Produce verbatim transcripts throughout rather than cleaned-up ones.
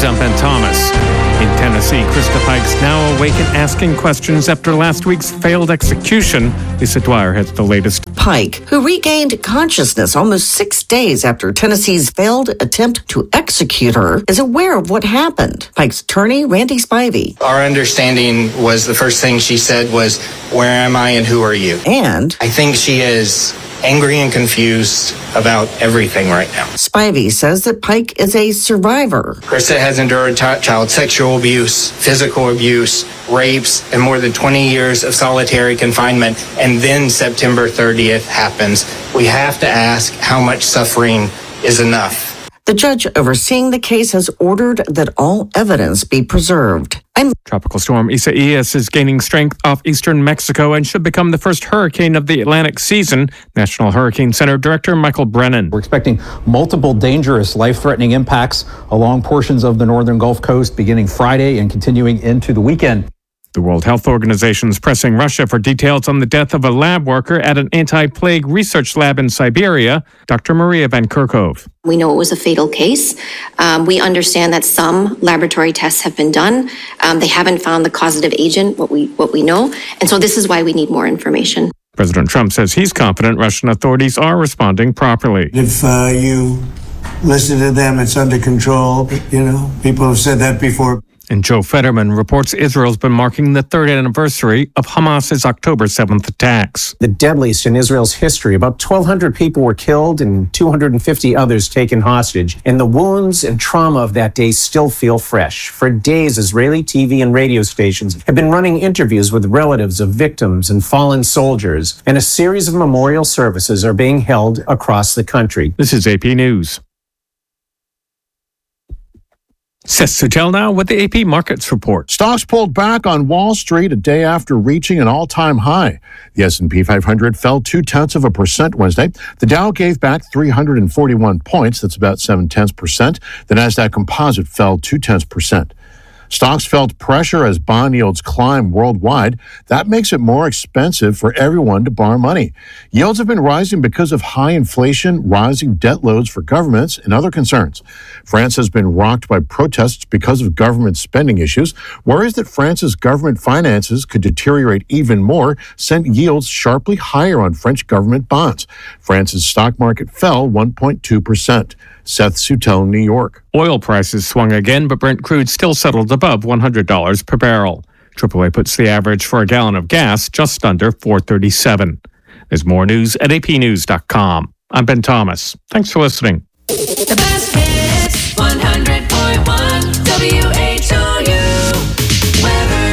I'm Ben Thomas. In Tennessee, Krista Pike's now awake and asking questions after last week's failed execution. Lisa Dwyer has the latest. Pike, who regained consciousness almost six days after Tennessee's failed attempt to execute her, is aware of what happened. Pike's attorney, Randy Spivey. Our understanding was the first thing she said was, "Where am I and who are you?" And I think she is angry and confused about everything right now. Spivey says that Pike is a survivor. Krista has endured t- child sexual abuse, physical abuse, rapes, and more than twenty years of solitary confinement. And then September thirtieth happens. We have to ask how much suffering is enough. The judge overseeing the case has ordered that all evidence be preserved. I'm Tropical storm Isaias is gaining strength off eastern Mexico and should become the first hurricane of the Atlantic season. National Hurricane Center Director Michael Brennan. We're expecting multiple dangerous, life-threatening impacts along portions of the northern Gulf Coast beginning Friday and continuing into the weekend. The World Health Organization is pressing Russia for details on the death of a lab worker at an anti-plague research lab in Siberia. Doctor Maria Van Kerkhove. We know it was a fatal case. Um, we understand that some laboratory tests have been done. Um, they haven't found the causative agent, what we what we know. And so this is why we need more information. President Trump says he's confident Russian authorities are responding properly. If uh, you listen to them, it's under control. You know, people have said that before. And Joe Fetterman reports Israel's been marking the third anniversary of Hamas's October seventh attacks. The deadliest in Israel's history. About twelve hundred people were killed and two hundred fifty others taken hostage. And the wounds and trauma of that day still feel fresh. For days, Israeli T V and radio stations have been running interviews with relatives of victims and fallen soldiers. And a series of memorial services are being held across the country. This is A P News. Seth Suttel now with the A P Markets Report. Stocks pulled back on Wall Street a day after reaching an all-time high. The S and P five hundred fell two-tenths of a percent Wednesday. The Dow gave back three hundred forty-one points. That's about seven-tenths percent. The Nasdaq Composite fell two-tenths percent. Stocks felt pressure as bond yields climb worldwide. That makes it more expensive for everyone to borrow money. Yields have been rising because of high inflation, rising debt loads for governments, and other concerns. France has been rocked by protests because of government spending issues. Worries that France's government finances could deteriorate even more sent yields sharply higher on French government bonds. France's stock market fell one point two percent. Seth Suttel, New York. Oil prices swung again, but Brent crude still settled above one hundred dollars per barrel. triple A puts the average for a gallon of gas just under four thirty-seven. There's more news at A P news dot com. I'm Ben Thomas. Thanks for listening. The best hits, one hundred point one W H O U. Weather.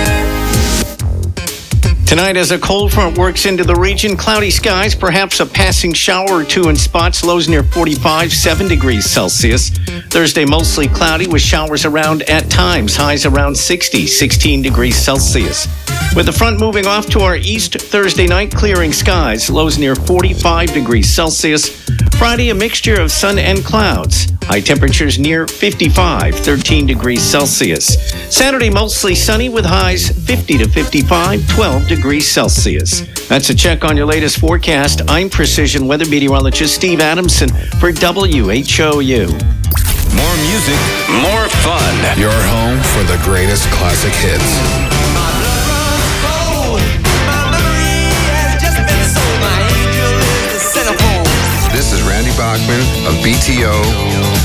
Tonight, as a cold front works into the region, cloudy skies, perhaps a passing shower or two in spots, lows near forty-five, seven degrees Celsius. Thursday, mostly cloudy with showers around at times, highs around sixty, sixteen degrees Celsius. With the front moving off to our east Thursday night, clearing skies, lows near forty-five degrees Celsius. Friday, a mixture of sun and clouds. High temperatures near fifty-five, thirteen degrees Celsius. Saturday, mostly sunny with highs fifty to fifty-five, twelve degrees Celsius. That's a check on your latest forecast. I'm Precision Weather Meteorologist Steve Adamson for W H O U. More music, more fun. Your home for the greatest classic hits. This is Randy Bachman of B T O